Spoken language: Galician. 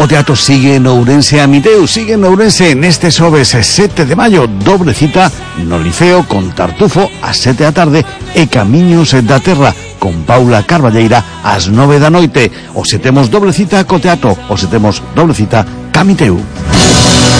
O teatro sigue en Ourense a Miteu, sigue en Ourense neste xoves 7 de maio, doble cita no Liceo con Tartufo ás 7 da tarde e Camiños da Terra con Paula Carballeira ás 9 da noite. O se temos doble cita co teatro, o se temos doble cita ca Miteu.